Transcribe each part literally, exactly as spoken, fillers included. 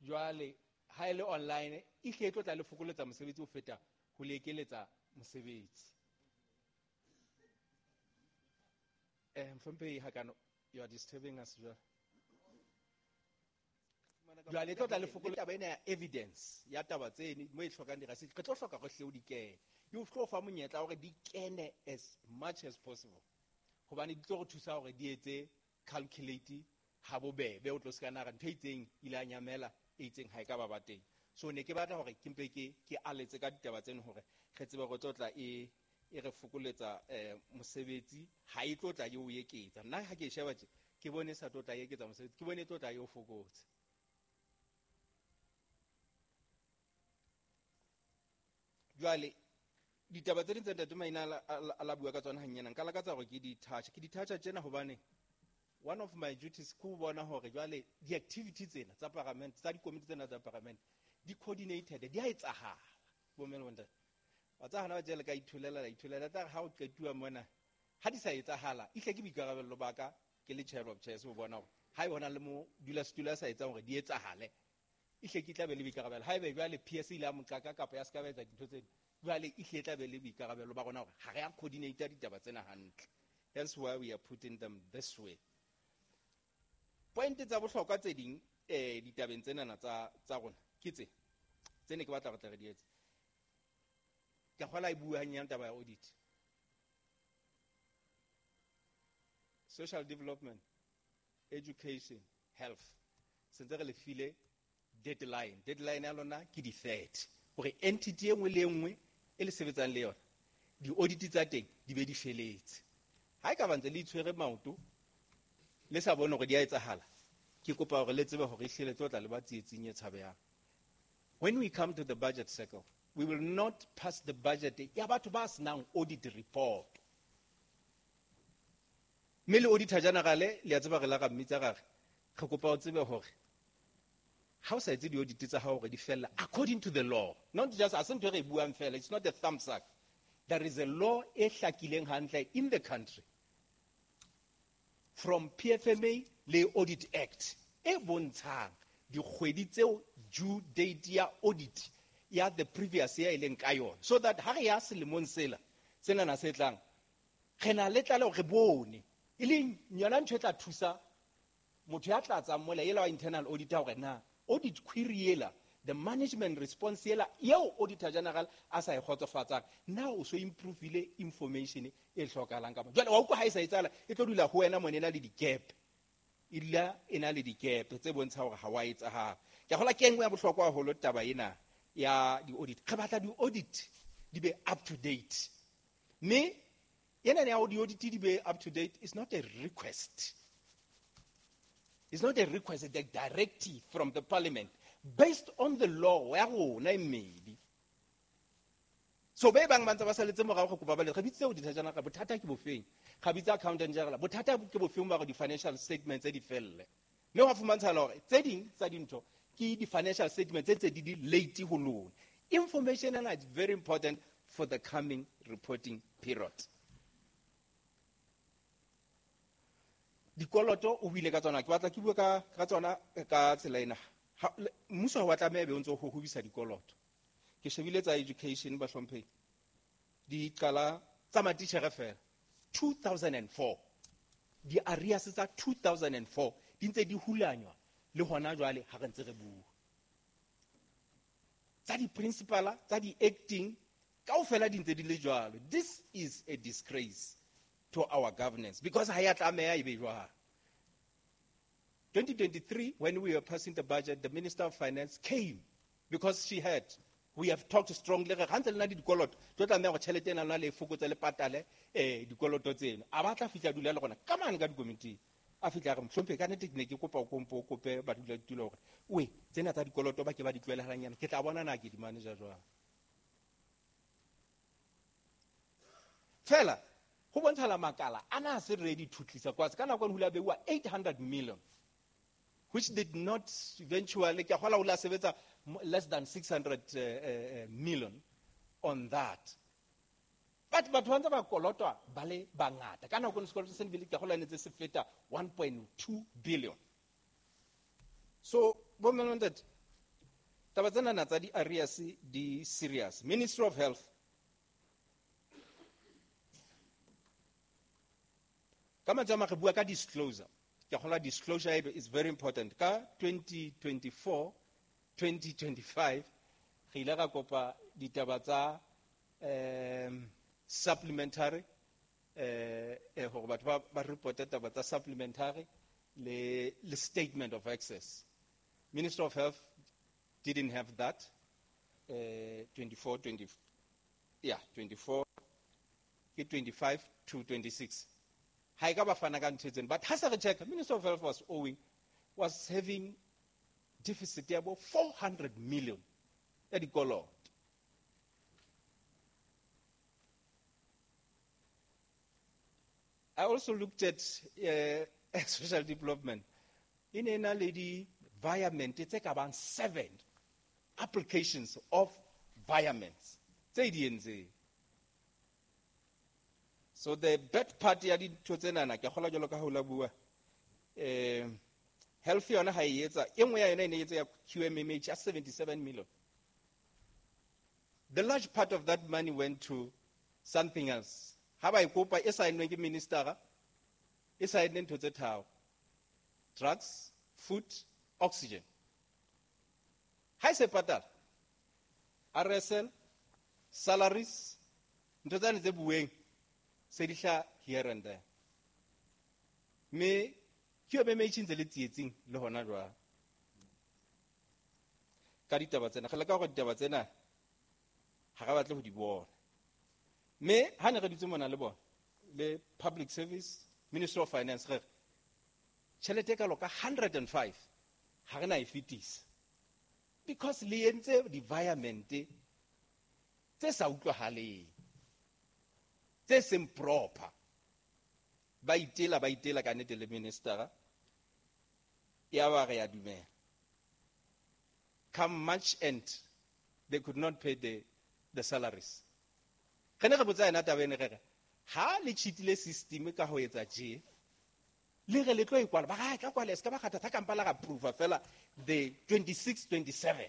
jwale ha ile online e hle tlo tla le fokoletsa mosebetsi o feta ho lekeletsa mosebetsi. Eh mfompe hakano, you are disturbing us jwale. Jwale tlo tla le fokoletsa ba ena ya evidence ya taba tsene mo e hlokang di rasi. Ke tlo hloka go hle o di kene. You tlo fa monyetla hore di kene as much as possible. Hobane di tlo go thusa hore di etse calculate ha bobebe o tlo se kana ga ntho itseng ile a nyamela e itseng ha e ka ba ba teng. So ne ke batla hore ke mpe ke ke aletse ka ditaba tseno hore re tsebe go tlotla e e re fokoletsa eh mosebetsi ha e tlotla yo eketsa. Nna ha ke sheba tse ke bone sa tlotla e eketsa mosebetsi, ke bone tlotla yo fokotsa. Jwale ditaba tse dintse ntate maina a la bua ka tsona hanyana nka lakatsa gore ke di touch ke di touch tsena hobane one of my duties ku bona hore jwale di activities tsena tsa parliament tsa di committee tsena tsa parliament di coordinated di a etsahala bo melonda wa tsa hana ba jele ka ithulela la ithulela ta ha o qetua mona ha di sa etsahala e hle ke bikarabelo baka ke le chair of chairs o bona hore ha e bona le mo dula stula sa etsa hore di etsahale e hle ke tla be le bikarabelo ha e be jwale P S ile a mokaka kapa ya ska ba etsa dintho tsena jwale e hle tla be le bikarabelo ba gona hore ha re a coordinator ditaba tsena hantle. That's why we are putting them this way. Point tsa bohlokwa tse ding eh ditabeng tsena na tsa tsa rona ke tse tsene ke batla go tla re di etse ka gola e bua hanyana taba ya audit, social development, education, health. Sentse re le file deadline deadline ya lona ke di thirty hore entity engwe le engwe e le sebetsang le yona di audit tsa teng di be di feletse. Ha e ka bantse le itshwere maoto le sa bona gore di a etsahala ke kopa gore le tsebe gore ihlele tlotla le ba tsietsing e tshabeyang. When we come to the budget cycle, we will not pass the budget ya batho ba senang audit report. Mele auditor general le a tseba re la ga mmitsa gare re kopa o tsebe gore how sa itse di audit tsa ha gore di fella according to the law, not just as ntwe re buang fela. It's not a thumb suck. There is a law e hlakileng hantle in the country from P F M A le Audit Act e bontshang di kgwedi tseo due date ya audit ya the previous year ileng ka yona, so that ha re ya selemong sela sena na se tlang re na le tla le re bone e le nyana ntwe tla thusa motho ya tla tsa mola yela wa internal auditor gore na audit query yela the management response yela yeo auditor general a sa e khotsofatsa na o so improve ile information e hlokalang ka jwale wa utlwa ha e sa etsala e tlo dula ho wena monena le di gap illa ena le di gap tse bontsha hore ha wa etsa ha ke gola ke engwe ya bohlokwa ho lo taba ena ya di audit re batla di audit di be up to date. Me yena ya audit di be up to date is not a request. It's not a request, it's a directive from the parliament based on the law ya rona e mmedi. So be bang bantsa ba saletse morago go kopa ba le re bitse auditor jana ka bothata ke bofeng ga bitse accountant general bothata ke bofeng ba go di financial statements tse di felle ne wa fumantsha la gore tse ding tsa dintho ke di financial statements tse di di late ho lona. Information and it's very important for the coming reporting period. Dikoloto o bile ka tsona ke batla ke bua ka ka tsona ka tsela ena mmuso wa tla mebe o ntse go hubisa dikoloto ke shebile tsa education ba hlomphe di qala tsa matitjhere fela two thousand four di arrears tsa two thousand four di ntse di hulanywa le hona jwale ha re ntse re bua tsa di principal tsa di acting kaofela di ntse di le jwalo. This is a disgrace to our governance because ha ya tlameha e be jwalo. twenty twenty-three, when we were passing the budget, the Minister of Finance came because she had, we have talked strongly. Hantle na di dikoloto tlo tlameha go tšhelete ena na le fokotse le patale eh dikoloto tsena a batla fitla dula le gona ka mane ka di committee a fitla re mhlompe ka nete ne ke kopa o kompo kope ba dula ditulo gore we tsena tsa dikoloto ba ke ba di tlwelelang ke tla bona na ke di manager jwa fela go bontsha la makala ana se ready to tlisa kwa se kana go hula bewa eight hundred million which did not eventually ke gola ula sebetsa less than six hundred uh, uh, million on that. But but wantsa ba kolotwa ba le bangata kana go sekoloto se lebile ke gola netse se feta one point two billion. So bo menondet taba tsena na tsa di-areas di serious. Ministry of Health, ka matjama re bua ka disclosure, ke kgola disclosure is very important. Ka twenty twenty-four twenty twenty-five re ile ra kopa ditaba tsa um, supplementary eh eh gore batho ba ba reported taba tsa supplementary le le statement of access. Minister of Health didn't have that. Uh, twenty-four twenty yeah twenty-four twenty-five to twenty-six. Ha eka ba fana ka ntshetseng, but ha se re check, Minister of Health was owing was having deficit ya about four hundred million ya dikoloto. I also looked at uh, social development. In a lady environment, it's like about seven applications of environments. So the bad party I did to Zenana, Kahola healthy on a high years, young way in Q M M H just seventy-seven million. The large part of that money went to something else. How I cope by S I N minister, S I N to the town. Drugs, food, oxygen. High sepatal. R S L, salaries, Ntozan is a buing, Sedisha here and there. Me, Q M M H in the Litting, Lohonadra. Carita Bazena, Halaka Davazena, Haravatu di war. Me, Hana Redizumon Alebo, the public service, Minister of Finance, shall I take a look at one hundred and five? Hana fitis. Because Lienze, the environment, this Auklahali, this improper. By Tela, by Tela, can it the minister? Yawarea Dume. Come March end, they could not pay the, the salaries. Ha le chitile system ka ho etsa je le re le tlo ikwala ba ga ka kwala ska ba gata ka mpala ga proof fela the twenty-six twenty-seven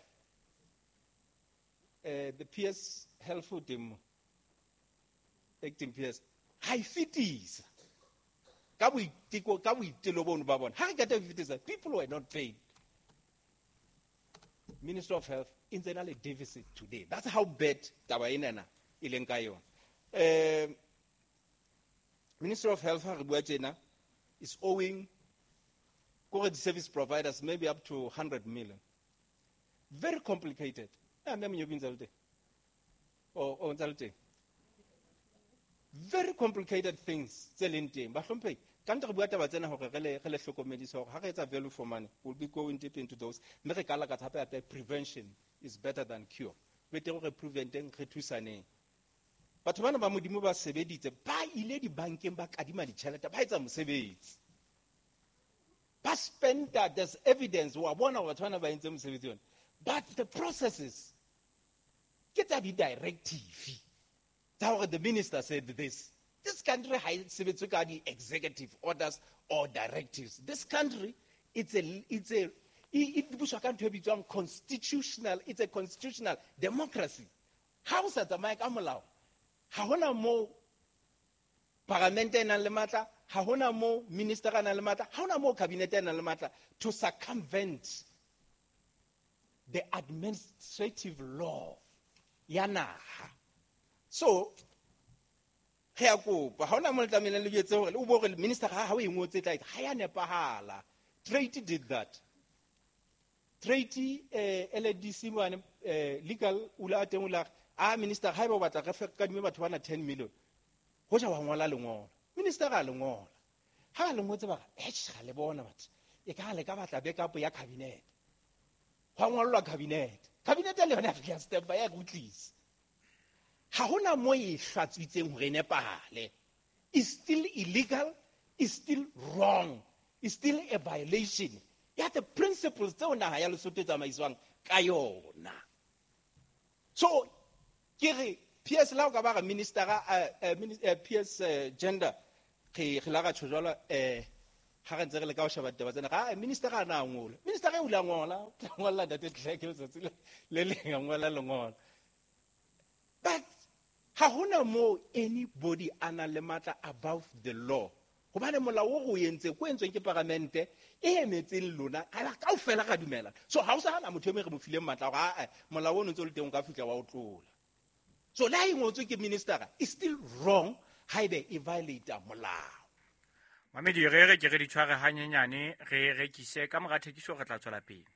uh, the P S Health demo acting P S high fities ka bo itiko ka bo itelo bona ba bona ha ga ta fities people were not paid. Minister of Health in the deficit today. That's how bad taba ena ileng ka yona. Uh, Minister of Health is owing current service providers maybe up to one hundred million. Very complicated. Or very complicated things. Value for money. We'll be going deep into those. Prevention is better than cure. Preventing but one of our Mudimuba Sebedite, buy lady banking back Adima the Chalata, buy some Sebeds. But spend that there's evidence who are one of our in some Sebedion. But the processes get a directive. That's what the minister said this. This country has the executive orders or directives. This country, it's a it's a it country become constitutional, it's a constitutional democracy. How is that the Mike Amalao? Hahona mo parliamente na le matla, hahona mo minister na le matla, hahona mo cabinet na le matla to circumvent the administrative law. Yana. So, here go. But hahona mo tamile le yetse hore o bo re minister ha ha o ingotse tla ha ya nepahala. Treaty did that. Treaty eh L D C mo legal ula atengula. Ah, Minister, how about the effect? Can you about one ten million? What are one long? Minister Along. How long was about H. Halebonavat? You can't like about a backup your cabinet. How long cabinet? Cabinet African step by a good lease. How long more shots with him Renepale is still illegal, is still wrong, is still a violation. Yet the principles don't I also tell them is one Kayona. So, Kiri, P S Laugabar, Minister, P S Gender, Hilara Chojola, ha re ntse re le ka o sheba taba tsena ga minister ga na ngola minister ga o la ngola tla ngola date tlheke letsatsi le le nga ngola le ngola but ha hona mo anybody ana le matla above the law go ba le molao o go yentse go entsweng ke parlamente e emetseng lona ala ka o fela ga dumela so ha o sa hana motho e me re mo file matla ga a molao o ntse o le teng o ka fitla wa o tlola so la ingotse ke minister is still wrong ha ebe e violate molao. Mamedi re re ke re di tshware hanyenyane re rekise ka moga thekiso re tla tswela pele.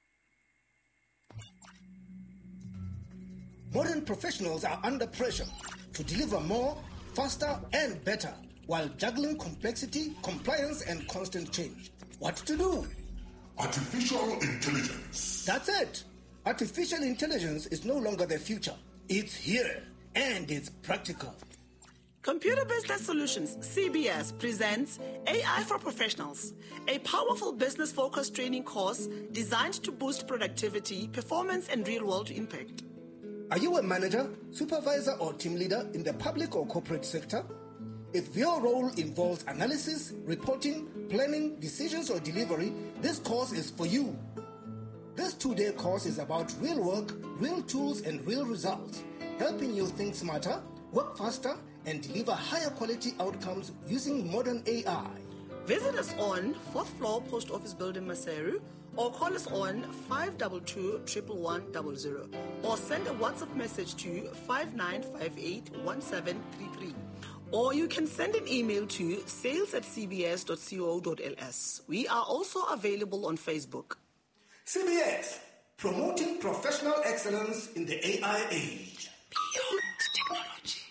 Modern professionals are under pressure to deliver more, faster and better while juggling complexity, compliance and constant change. What to do? Artificial intelligence. That's it. Artificial intelligence is no longer the future. It's here and it's practical. Computer Business Solutions, C B S, presents A I for Professionals, a powerful business-focused training course designed to boost productivity, performance, and real-world impact. Are you a manager, supervisor, or team leader in the public or corporate sector? If your role involves analysis, reporting, planning, decisions, or delivery, this course is for you. This two-day course is about real work, real tools, and real results, helping you think smarter, work faster, and deliver higher quality outcomes using modern A I. Visit us on fourth floor Post Office Building, Maseru, or call us on five two two, one one one zero zero, or send a WhatsApp message to five nine five eight, one seven three three. Or you can send an email to sales at c b s dot co dot l s. We are also available on Facebook. C B S, promoting professional excellence in the A I age. Beyond technology.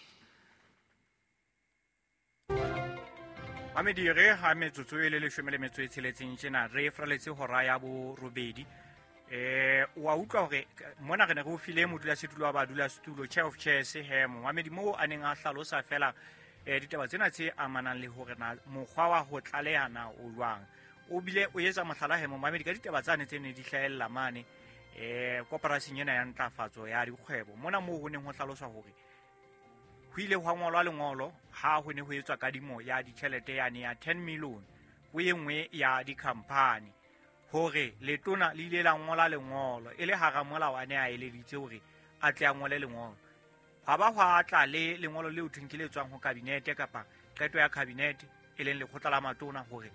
Mamedi re ha metsotso e le leshome le metso e tsheletseng tjena re fraletse hora ya bo robedi eh wa utlwa hore mona re ne re o file modula setulo wa badula setulo chair of chairs he mo Mamedi mo a neng a hlalosa fela eh ditaba tsena tse amanang le hore na mokgwa wa ho tlalehana o jwang o bile o etsa mohlala he mo Mamedi ka ditaba tsane tse ne di hlahella mane eh koporasing ena ya ntlafatso ya dikgwebo mona mo ho neng ho hlaloswa hore ho ile hwa ngolwa lengolo ha ho ne ho etswa kadimo ya ditjhelete yane ya ten million ho engwe ya dikhampani hore letona le ile la ngola lengolo ile hara molao ane a eleditse hore a tle a ngole lengolo ha ba hwa tla le lengolo le uthunkeletswang ho kabinete kapa qeto ya kabinete e leng lekgotla la matona hore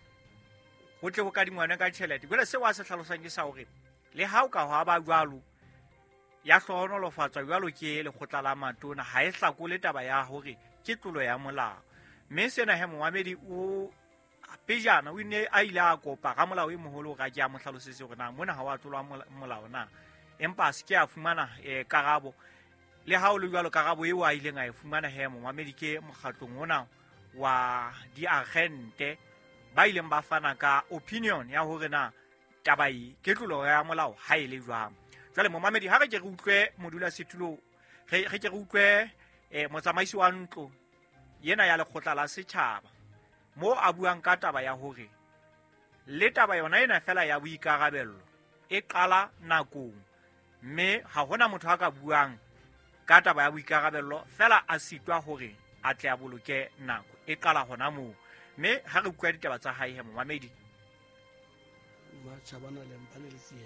ho tle ho kadimwana ka tjhelete jwale se wa se hlalosang ke sa hore le ha o ka hwa ba jwalo ya hlohonolofatswa jwalo ke lekgotla la matona ha e hlakole taba ya hore ke tlolo ya molao mme sena he Mohamedi o pejana o ne a ile a kopa ga molao e moholo ga ke a mohlalosetse hore na mona ha wa tlolwa molao na empa se ke a fumana e karabo le ha o le jwalo karabo e wa ile nga e fumana he Mohamedi ke mokgatlong ona wa diagente ba ile ba fana ka opinion ya hore na taba e ke tlolo ya molao ha ile jwang. Jale Mohamedi ha re ke re utlwe modula setulo ge ge ke re utlwe eh motsamaisi wa ntlo yena ya lekgotla la setjhaba mo a buang ka taba ya hore le taba yona ena fela ya boikarabello e qala nakong mme ha hona motho a ka buang ka taba ya boikarabello fela a sitwa hore a tle a boloke nako e qala hona moo mme ha re utlwa ditaba tsa hae he Mohamedi Machabana Lempanelisiye,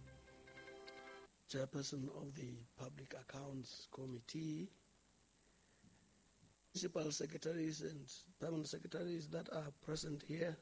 Chairperson of the Public Accounts Committee, Principal Secretaries and Permanent Secretaries that are present here.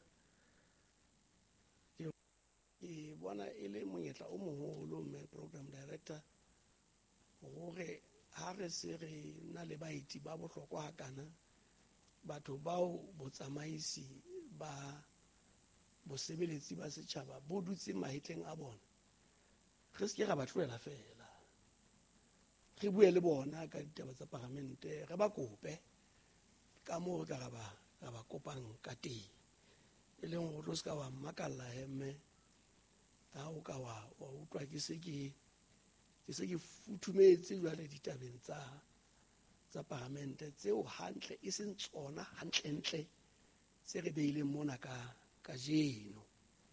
Ke bona ele monyetla o moholo mme Program Director hore ha re se re na le baiti ba bohlokwa hakana batho bao botsamaisi ba bosebeletsi ba setjhaba bo dutse mahetleng a bona re se ke ra ba tloela fela re bue le bona ka ditaba tsa parlamente re ba kope ka mo re ka ba ra ba kopang ka teng e leng go tlo se ka wa makalla hemme ha o ka wa wa utlwa ke se ke ke se ke futhumetse jwale ditabeng tsa tsa parlamente tseo hantle e seng tsona hantle ntle se re beile mona ka ka jeno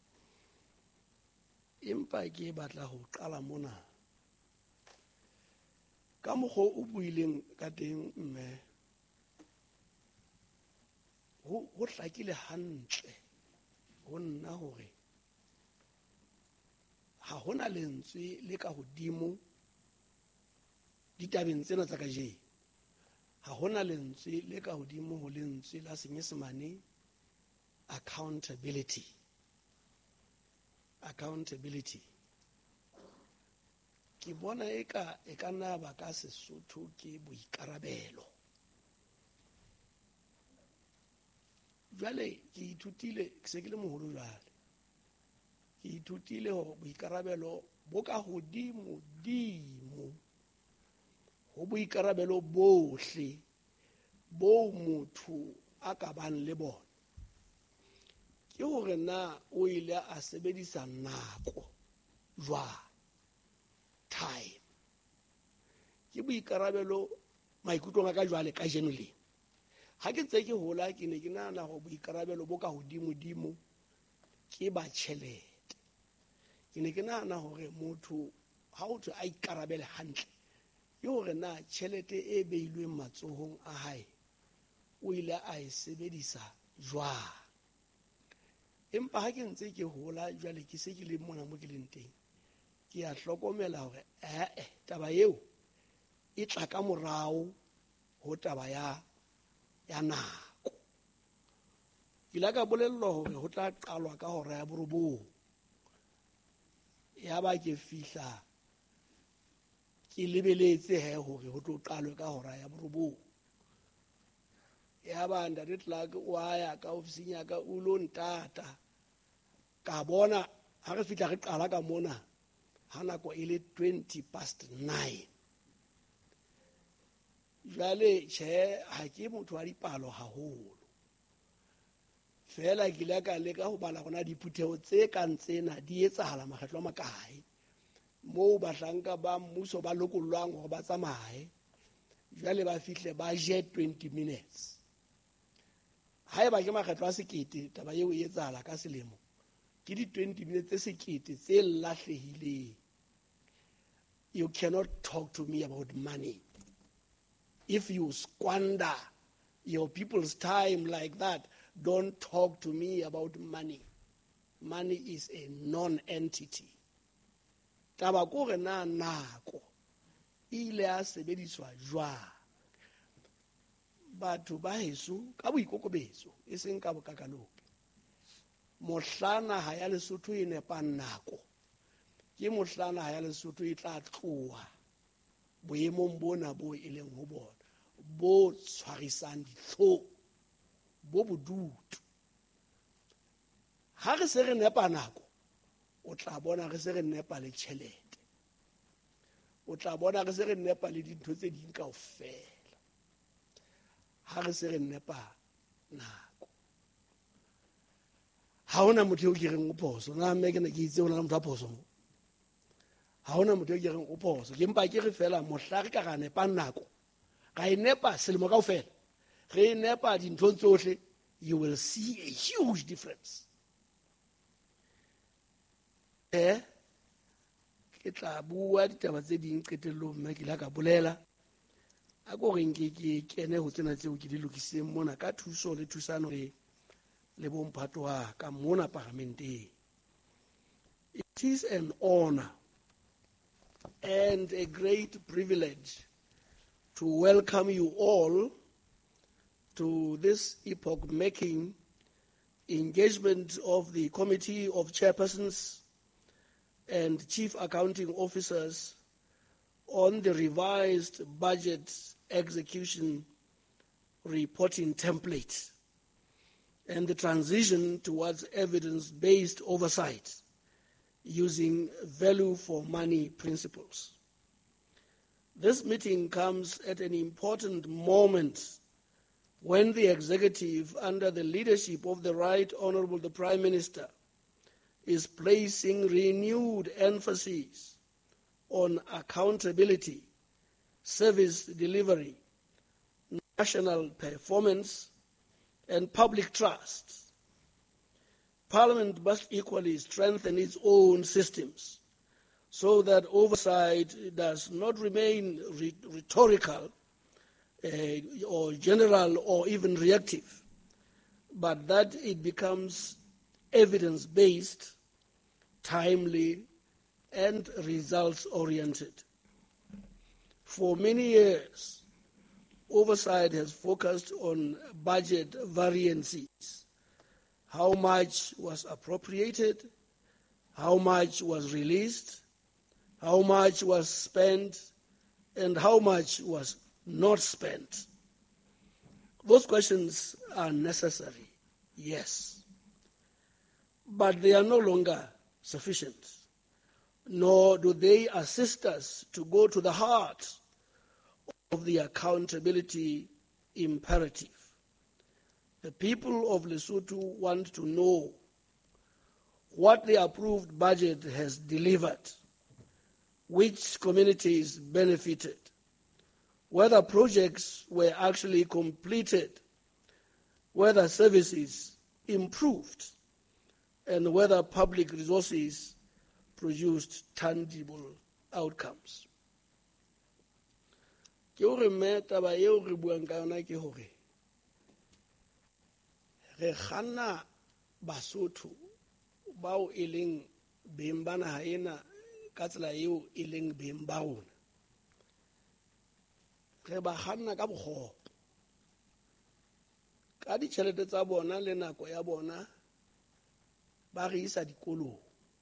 empa ke batla ho qala mona ka mokgo o buileng ka teng mme ho ho hlakile hantle ho nna hore ha hona lentswe le ka hodimo ditabeng tsena tsa kajeno. Ha hona lentswe le ka hodimo ho lentswe la Senyesemane, accountability. Accountability. Ke bona eka e ka nna ba ka Sesotho ke boikarabelo. Jwale ke ithutile ke se ke le moholo jwale. Ke ithutile hore boikarabelo bo ka hodimo dimo ho boikarabelo bohle bo motho a ka bang le bona. Ke hore na o ile a sebedisa nako jwang, time. Ke boikarabelo maikutlong a ka jwale ka jeno le. Ha ke tse ke hola ke ne ke nahana hore boikarabelo bo ka hodimo dimo ke ba tjhelete. Ke ne ke nahana hore motho ha o tlo a ikarabele hantle ke hore na tjhelete e beilweng matsohong a hae o ile a e sebedisa jwang. Empa ha ke ntse ke hola jwale ke se ke le mona mo ke leng teng, ke a hlokomela hore eh taba eo e tla ka morao ho taba ya ya nako. Ke la ka bolellwa hore ho tla qalwa ka hora ya borobong. Ya ba ke fihla ke lebeletse he hore ho tlo qalwe ka hora ya borobong. Ya ba ntate Clark wa ya ka ofising ya ka o lo ntata. Ka bona ha re fihla re qala ka mona ha nako e le twenty past nine. Jwale tjhe ha ke motho wa dipalo haholo. Fela ke la ka leka ho bala gona diphutheho tse kang tsena di etsahala makgetlo a makae moo bahlanka ba mmuso ba lokollwang hore ba tsamaye. Jwale ba fihle ba je twenty minutes. Haeba ke makgetlo a sekete taba eo e etsahala ka selemo, ke di twenty minutes tse sekete tse lahlehileng. You cannot talk to me about money. If you squander your people's time like that, don't talk to me about money. Money is a non-entity. Taba kore na nako ile a sebediswa jwang. Batho ba heso ka boikokobetso e seng ka bokakaloke. Mohlana ha ya Lesotho e nepang nako. Ke mohlana ha ya Lesotho e tla tloha boemong bona bo e leng ho bona, bo tshwarisang ditlhong, bo bodutu. Ha re se re nepa nako, o tla bona re se re nepa le tjhelete. O tla bona re se re nepa le dintho tse ding kaofela. Ha re se re nepa nako. Ha hona motho yo ke reng o phoso, na mme ke ne ke itse hona le motho a phoso mo. Ha hona motho yo ke reng o phoso, ke mpa ke re fela mohla re ka ga nepa nako. Ga e nepa selemo kaofela. Re nepa dintho tsohle, you will see a huge difference. Eh ke tla bua ditaba tse ding qetellong mme ke la ka bolela a go reng ke ke kene ho tsena tseo ke di lokiseng mona ka thuso le thusano le le bomphato wa ka mona parlamenteng. It is an honor and a great privilege to welcome you all to this epoch-making engagement of the Committee of Chairpersons and Chief Accounting Officers on the revised budget execution reporting template and the transition towards evidence-based oversight using value for money principles. This meeting comes at an important moment when the executive, under the leadership of the Right Honourable the Prime Minister, is placing renewed emphasis on accountability, service delivery, national performance, and public trust. Parliament must equally strengthen its own systems so that oversight does not remain rhetorical uh, or general or even reactive, but that it becomes evidence-based, timely, and results-oriented. For many years, oversight has focused on budget variances. How much was appropriated, how much was released, how much was spent, and how much was not spent. Those questions are necessary, yes, but they are no longer sufficient, nor do they assist us to go to the heart of the accountability imperative. The people of Lesotho want to know what the approved budget has delivered, which communities benefited, whether projects were actually completed, whether services improved, and whether public resources produced tangible outcomes. Ke hore mme taba eo re buang ka yona ke hore re kganna Basotho bao e leng beng ba naha ena ka tsela eo e leng beng ba rona. Re ba kganna ka bokgopo, ka ditjhelete tsa bona le nako ya bona ba re isa dikolong,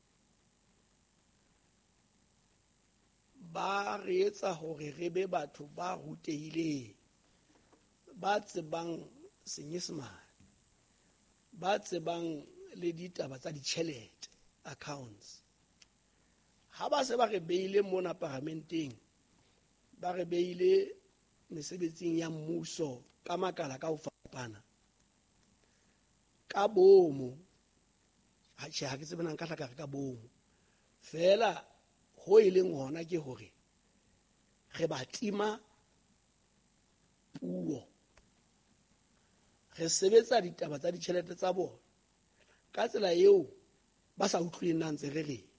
ba re etsa hore re be batho ba rutehileng, ba tsebang Senyesemane, ba tsebang le ditaba tsa ditjhelete, accounts. Ha ba se ba re beile mona parlamenteng, ba re beile mesebetsing ya mmuso ka makala ka ho fapana, ka bomo, ha tjhe ha ke tsebe nang ka hlaka ka bomo, fela ho e leng hona ke hore re ba tima puo, re sebetsa ditaba tsa ditjhelete tsa bona ka tsela eo ba sa utlwileng na ntse re re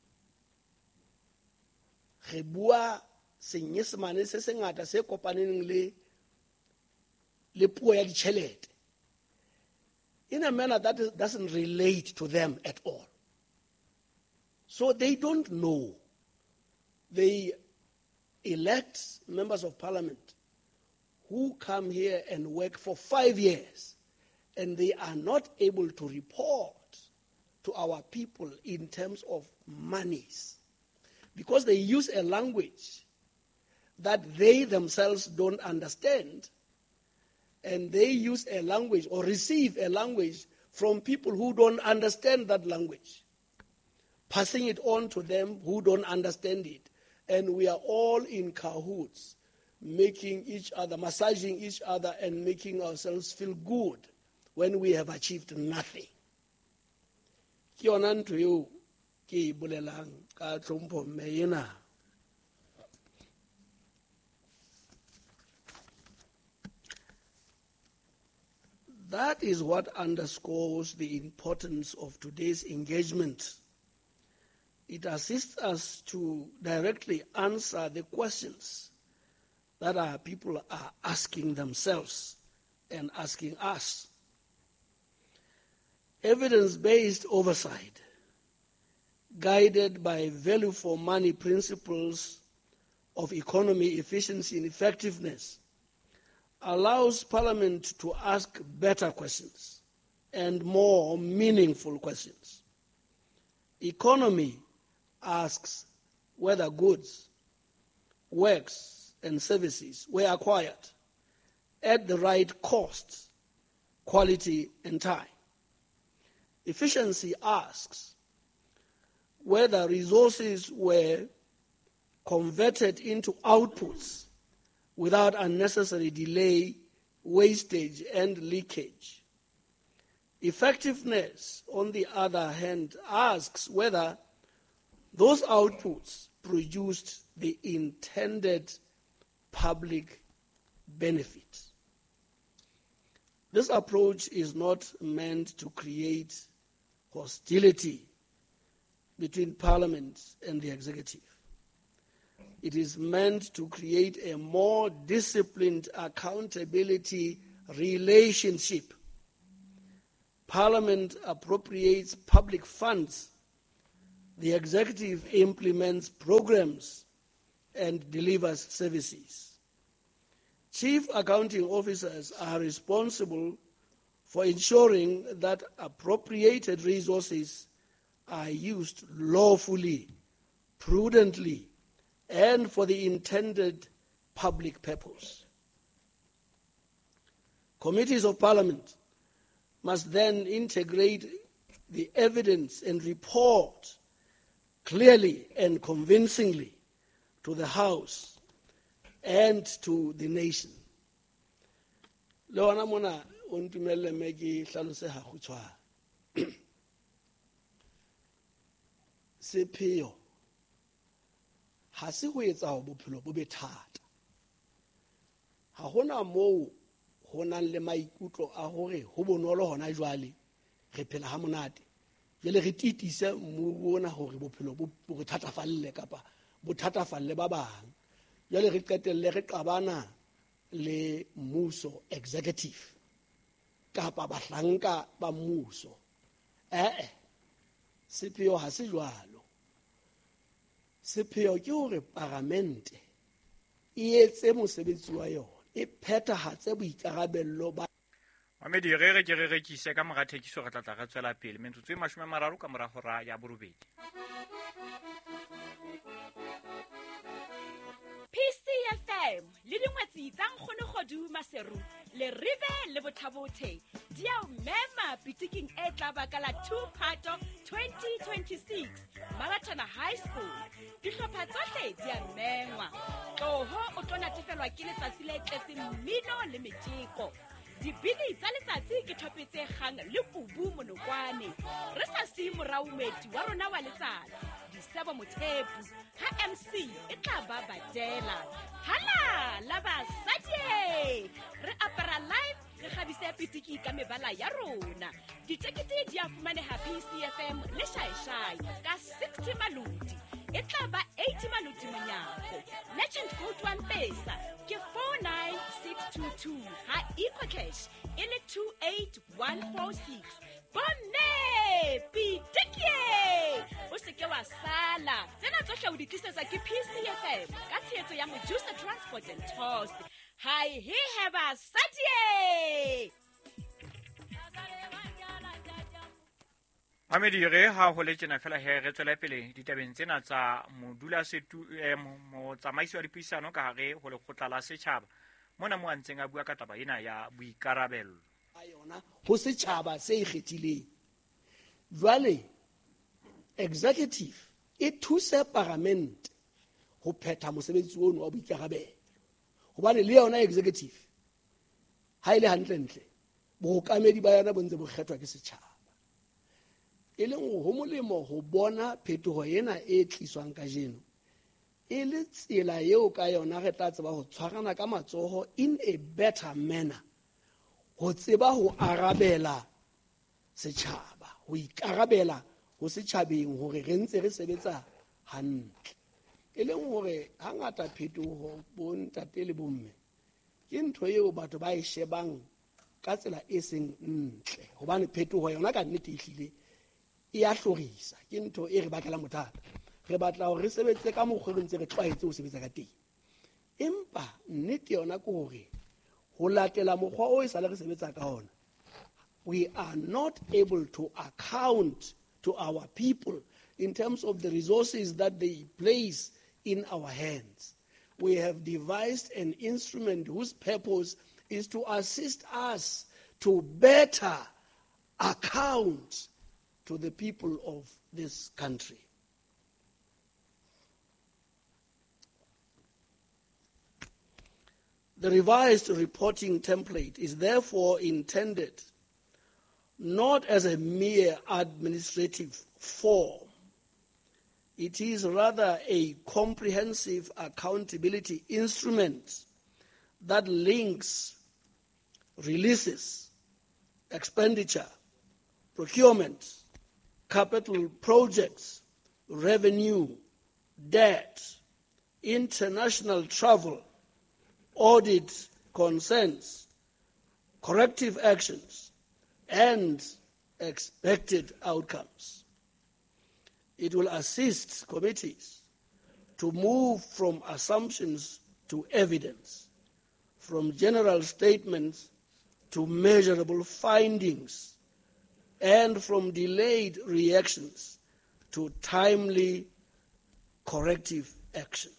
re bua Senyesemane se se ngata se kopaneng le le puo ya ditjhelete in a manner that is, doesn't relate to them at all. So they don't know. They elect members of parliament who come here and work for five years, and they are not able to report to our people in terms of monies, because they use a language that they themselves don't understand, and they use a language or receive a language from people who don't understand that language, passing it on to them who don't understand it. And we are all in cahoots, making each other, massaging each other, and making ourselves feel good when we have achieved nothing. Ke yona ntho eo ke e bolelang ka tlhompho mme ena. That is what underscores the importance of today's engagement. It assists us to directly answer the questions that our people are asking themselves and asking us. Evidence-based oversight, guided by value for money principles of economy, efficiency, and effectiveness, allows Parliament to ask better questions and more meaningful questions. Economy asks whether goods, works, and services were acquired at the right cost, quality, and time. Efficiency asks whether resources were converted into outputs without unnecessary delay, wastage, and leakage. Effectiveness, on the other hand, asks whether those outputs produced the intended public benefit. This approach is not meant to create hostility between Parliament and the executive. It is meant to create a more disciplined accountability relationship. Parliament appropriates public funds, the executive implements programs and delivers services. Chief accounting officers are responsible for ensuring that appropriated resources are used lawfully, prudently, and for the intended public purpose. Committees of Parliament must then integrate the evidence and report clearly and convincingly to the House and to the nation. Leona mona o ntumelle me ke hlalose ha khutshwana. Sepheo ha se go etsa ho bophelo bo be thata. Ha hona moo ho nang le maikutlo a hore ho bonolo hona jwale re phela ha monate. Jele re titise mo bona hore bophelo bo bo thatafalle kapa bo thatafalle ba bang. Jele re qetelle re qabana le mmuso executive kapa bahlanka ba mmuso. Eh eh sepheo ha se jwalo. Sepheo ke hore parlamente e etse mosebetsi wa yona, e phethahatse boikarabello ba Mamedi re re ke re rekise ka mora thekiso re tla tla re tswela pele metsotso e mashome a mararo ka mora hora ya borobedi. P C F M le dingwetsi tsa nkgone godu Maseru le rive le bothabothe di a mema pitiking e tla ba ka la two phato twenty twenty-six Marathon High School di hlopha tsohle di a mengwa tloho o tona tefelwa ke letsatsi le tletseng mmino le metjeko. Dibini tsa letsatsi ke thopetse gang le pubu monokwane re sa si moraumeti wa rona wa letsatsi Disebo Mothepu ha M C e tla ba badela hala la basadi re apara live re khabise pitiki ka mebala ya rona ditekete di a fumaneha P C F M le shaishai ka sixty maludi e tla ba eighty maludi monyako legend code one pesa ke four nine six two two ha eco cash ile two eight one four six bonne pitiki o se ke wa sala tsena tsohle o di tlisetsa ke P C F M ka tshetso ya Mojusa Transport and Tours. Hi he have a satie Mamedi re ha ho le tjena fela he re tswela pele ditabeng tsena tsa modula setu mo tsamaisi wa dipuisano ka hare ho lekgotla la setjhaba mona mo antseng a bua ka taba ena ya boikarabello a yona ho setjhaba se ikgethileng. Jwale executive e thuse parliament ho phetha mosebetsi ono wa boikarabello hobane le yona executive ha ile hantle ntle bokamedi ba yona bontse bo kgethwa ke setjhaba. E leng ho molemo ho bona phetoho ena e tliswang ka jeno e le tsela eo ka yona re tla tseba ho tshwarana ka matsoho in a better manner ho tseba ho arabela setjhaba ho ikarabela ho setjhabeng hore re ntse re sebetsa hantle. E leng hore hangata phetoho bo ntate le bomme ke ntho eo batho ba e shebang ka tsela e seng ntle hobane phetoho yona ka nnete ehlile e a hlorisa ke ntho e re bakela mothata re batla hore re sebetse ka mokgwa re ntse re tlwaetse ho sebetsa ka teng empa nnete yona ke hore ho latela mokgwa o e sale re sebetsa ka ona we are not able to account to our people in terms of the resources that they place in our hands. We have devised an instrument whose purpose is to assist us to better account to the people of this country. The revised reporting template is therefore intended not as a mere administrative form. It is rather a comprehensive accountability instrument that links releases, expenditure, procurement, capital projects, revenue, debt, international travel, audit concerns, corrective actions, and expected outcomes. It will assist committees to move from assumptions to evidence, from general statements to measurable findings, and from delayed reactions to timely corrective action.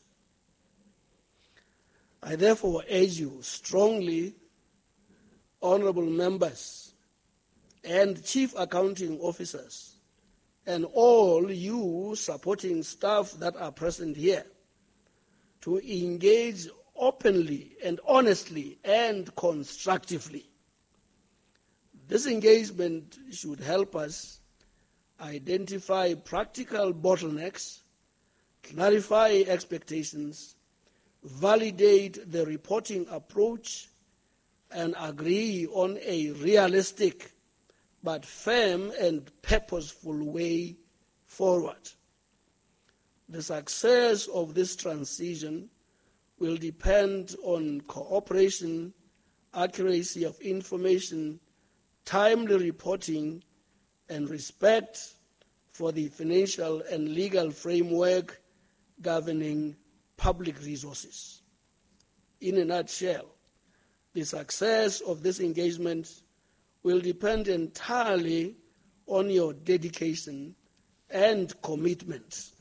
I therefore urge you strongly, honorable members and chief accounting officers, and all you supporting staff that are present here, to engage openly and honestly and constructively. This engagement should help us identify practical bottlenecks, clarify expectations, validate the reporting approach, and agree on a realistic but firm and purposeful way forward. The success of this transition will depend on cooperation, accuracy of information, timely reporting, and respect for the financial and legal framework governing public resources. In a nutshell, the success of this engagement will depend entirely on your dedication and commitment.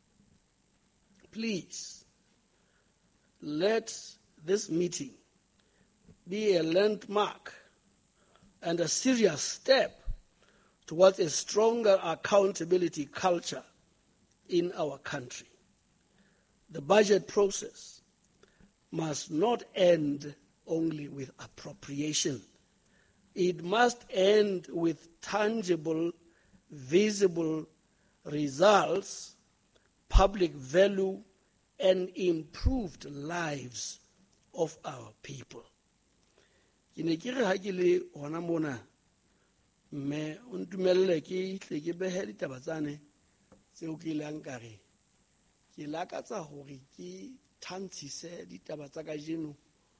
Please, let this meeting be a landmark and a serious step towards a stronger accountability culture in our country. The budget process must not end only with appropriation. It must end with tangible, visible results, public value, and improved lives of our people. Ke ne ke re ha ke le hona mona mme o ntumelle ke tle ke behe ditaba tsane tseo ke ilang ka re ke lakatsa hore ke thantshise ditaba tsa kajeno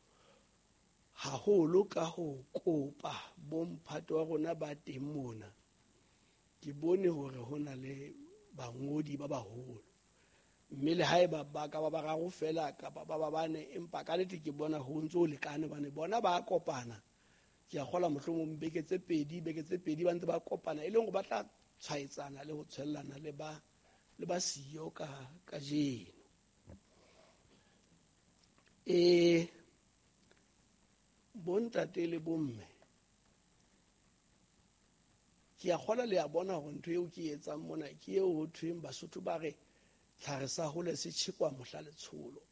haholo ka ho kopa bomphato wa rona ba teng mona. Ke bone hore ho na le bangodi ba baholo, mme le haeba ba ka ba bararo fela kapa ba ba bane, empa ka nnete ke bona ho ntse ho lekane bane bona ba kopana. Ke a kgola mohlomong beke tse pedi beke tse pedi ba ntse ba kopana e leng go ba tla tshwaetsana le go tshwellana le ba le ba siyo ka ka jeno. E bontate le bomme, ke a kgola le a bona go ntho eo ke etsang mona ke eo ho thweng Basotho ba re tlhare sa hole se tshikwa mohla letsholo.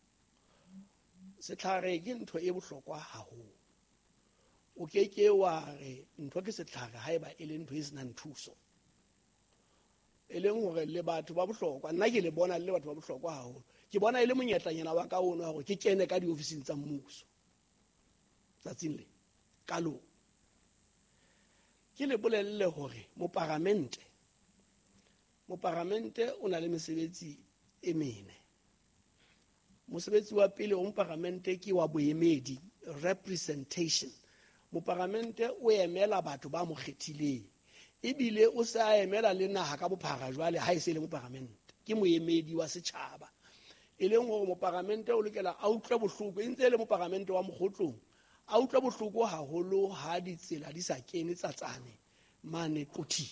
Setlhare ke ntho e bohlokwa haholo. O ke ke wa re ntho ke setlhare haeba e le ntho e senang thuso, e leng hore le batho ba bohlokwa, nna ke le bona le batho ba bohlokwa haholo. Ke bona e le monyetlanyana wa ka ono hore ke kene ka diofising tsa mmuso tsatsing le kalo ke le bolelle hore moparamente moparamente o na le mesebetsi e mene. Mosebetsi wa pele o moparamente ke wa boemedi, representation. Moparamente o emela batho ba mo kgethileng, ebile o sa emela le naha ka bophara jwale ha e se le moparamente, ke moemedi wa setjhaba. E leng hore moparamente o lokela a utlwe bohloko e ntse le moparamente wa mokgotlong, a utlwe bohloko haholo ha ditsela di sa kene tsatsane mane qothi.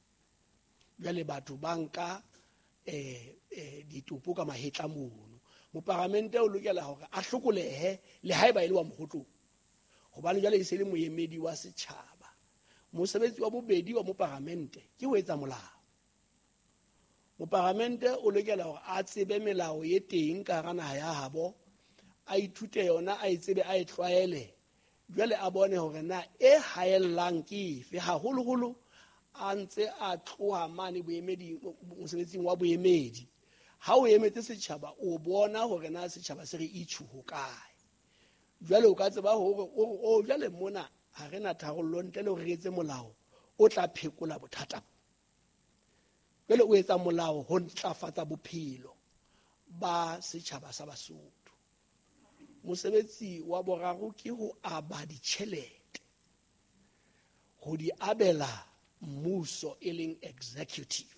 Jwale batho ba nka eh, eh, ditopo ka mahetla mono. Moparamente o lokela hore a hlokolehe le haeba e le wa mokgotlong, hobane jwale e se le moemedi wa setjhaba. Mosebetsi wa bobedi wa moparamente ke ho etsa molao. Moparamente o lokela hore a tsebe melao e teng ka hara naha ya habo, a ithute yona, a itsebe, a e tlwaele. Jwale a bone hore na e haellang ke efe, haholoholo a ntse a tloha mane boemedi, mosebetsing wa boemedi. Ha o emetse setjhaba o bona hore na setjhaba se re itjhu ho kae. Jwale o ka tseba hore o jwale mona ha re na tharollo ntle le hore re etse molao o tla phekola bothata. Jwale o etsa molao ho ntlafatsa bophelo ba setjhaba sa Basotho. Mosebetsi wa boraro ke ho aba ditjhelete, ho di abela mmuso e leng executive.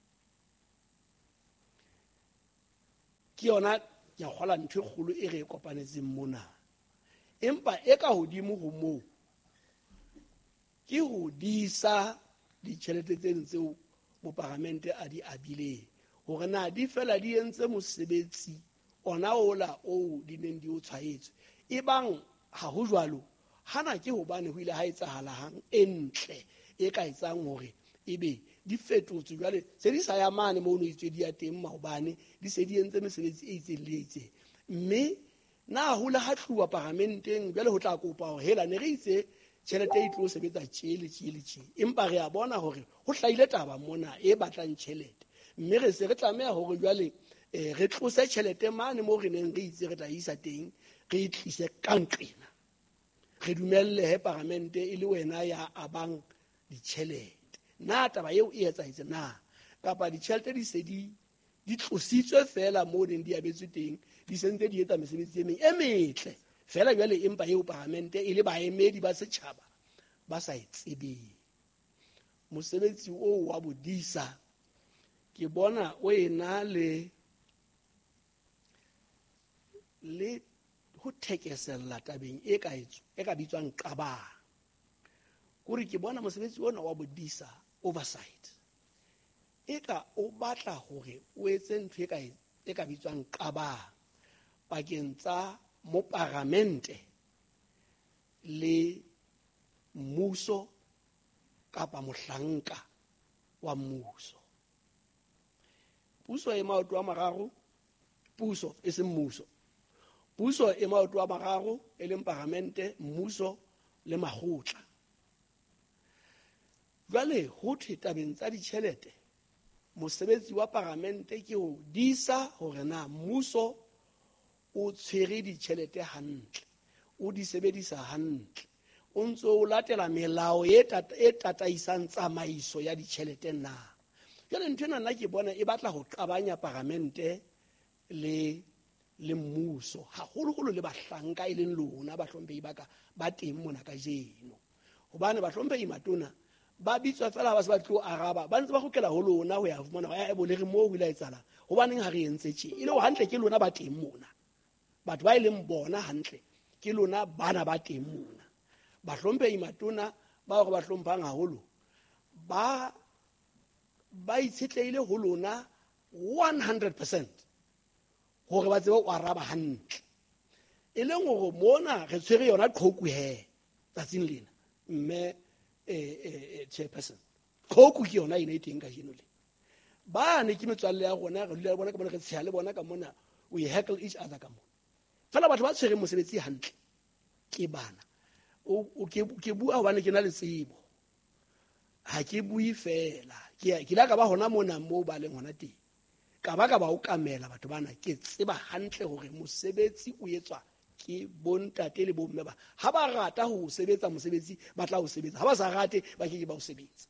Ke yona ya kgola ntho e kgolo e re e kopanetseng mona. Empa e ka hodimo ho moo ke ho disa ditjhelete tseno tseo moparlamente a di abileng hore na di fela di entse mosebetsi ona ola o di neng di o tshwaetswe. E bang ha ho jwalo, hana ke hobane ho ile ha etsahala hang e ntle e ka etsang hore ebe di fetotswe jwale se di sa ya mane moo no itswe di ya teng maobane di se di entse mesebetsi e itseng le e itseng. Mme na ho le ha tluwa parlamenteng jwale ho tla kopa hore hela ne re itse tjhelete e tlo sebetsa tje le tje le tje, empa re a bona hore ho hlaile taba mona e batlang tjhelete, mme re se re tlameha hore jwale eh, re tlose tjhelete mane moo re neng re itse re tla isa teng, re e tlise ka nqena, re dumelle he parlamente e le wena ya abang ditjhelete. Na taba eo e etsahetse na, kapa ditjhelete di se di di tlositswe fela moo neng di abetswe teng, di sentse di etsa mesebetsi e meng e metle fela jwale empa eo parlamente e le baemedi ba setjhaba ba sa e tsebeng. Mosebetsi o wa bodisa ke bona o ena le le ho thekesella tabeng e ka etswa e ka bitswang qabang. Kore ke bona mosebetsi ona wa bodisa oversight e ka o batla hore o etse ntho e ka e ka bitswang qabang pakeng tsa mo parlamente le mmuso kapa mohlanka wa mmuso. Puso e maoto a mararo, puso e se mmuso. Puso e maoto a mararo e leng parlamente, mmuso le makgotla. Jwale ho thwe tabeng tsa ditjhelete, mosebetsi wa parlamente ke ho disa hore na mmuso o tshwere ditjhelete hantle, o di sebedisa hantle, o ntso o latela melao e tataisang tsamaiso ya ditjhelete na. Jwale ntho ena nna ke bona e batla ho qabanya parlamente le le mmuso, haholoholo le bahlanka e leng lona bahlomphehi ba ka ba teng mona ka jeno. Hobane bahlomphehi matona ba bitswa fela ba se ba tlo araba, ba ntse ba kgokela ho lona ho ya fumana ya ebo le re mo ho ile etsala hobaneng ha re entse tje, ile ho hantle ke lona ba teng mona, batho ba ileng bona hantle ke lona bana ba teng mona. Bahlomphehi matona ba hore ba hlomphang haholo ba ba itshetlehile ho lona one hundred percent hore ba tsebe o araba hantle, e leng hore mona re tshwere yona qhoku he tsatsing lena mme eh chairperson qhoku ke yona ine e teng ka jeno le ba ne ke metswalle ya rona re dula bona ka mona re tsheha le bona ka mona, we heckle each other ka mona. Fela batho ba tshwere mosebetsi hantle ke bana o ke ke bua hobane ke na le tsebo, ha ke bui fela ke ke la ka ba hona mona moo ba leng hona teng ka ba ka ba o kamela batho bana, ke tseba hantle hore mosebetsi o etswa ke bontate le bomme ba. Ha ba rata ho sebetsa mosebetsi ba tla ho sebetsa, ha ba sa rate ba ke ba ho sebetsa.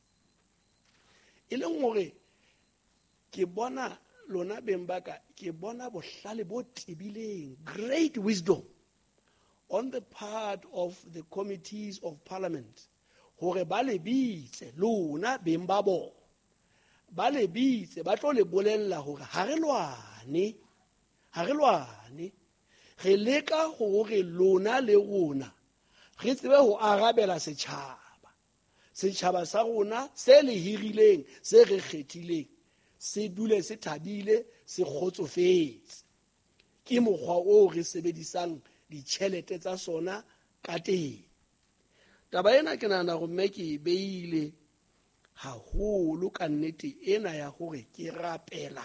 E leng hore ke bona lona beng ba ka, ke bona bohlale bo tebileng, great wisdom on the part of the committees of parliament, hore ba le bitse lona beng ba bona, ba le bitse ba tlo le bolella hore ha re lwane, ha re lwane, re leka hore lona le rona re tsebe ho arabela setjhaba, setjhaba sa rona se le hirileng, se re kgethileng, se dule se thabile, se kgotsofetse ke mokgwa o re sebedisang ditjhelete tsa sona ka teng. Taba ena ke nahana hore mme ke e beile haholo ka nnete ena ya hore ke rapela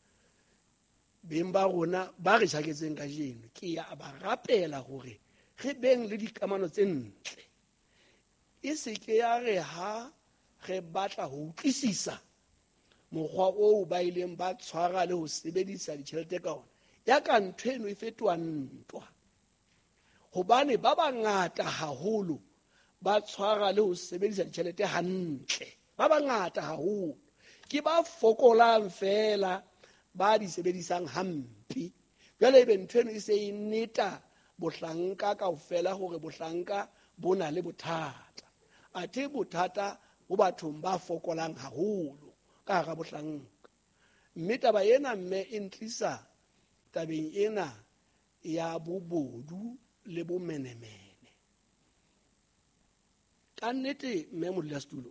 beng ba rona ba re tjhaketseng ka jeno, ke ya ba rapela hore re beng le dikamano tse ntle, e se ke ya re ha re batla ho utlwisisa mokgwa o ba ileng ba tshwara le ho sebedisa ditjhelete ka ona, ya ka ntho eno e fetoha ntwa, hobane ba bangata haholo ba tshwara le ho sebedisa ditjhelete hantle, ba bangata haholo ke ba fokolang fela ba di sebedisang hampe. Jwale ebe ntho eno e se e neta bohlanka kaofela hore bohlanka bo na le bothata, athe bothata ho bathong ba fokolang haholo ka hara bohlanka. Mme taba ena mme e ntlisa tabeng ena ya bobodu le bomenemene. Ka nnete mme modulasetulo,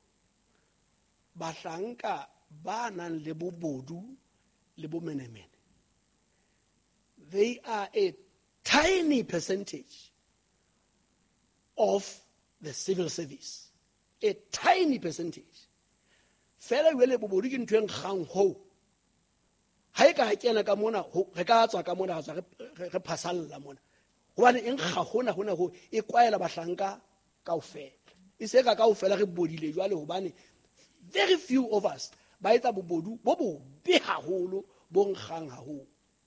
bahlanka ba nang le bobodu le bomenemene, they are a tiny percentage of the civil service. A tiny percentage. Fela wele bobodu ke ntho e nkgang ho. Ha e ka kena ka mona re ka tswa ka mona ga re phasalla mona. Hobane eng ga hona hona ho e kwaela bahlanka kaofela. E se ka kaofela re bodile jwale hobane very few of us ba etsa bobodu bo bo be haholo bo nkgang haholo.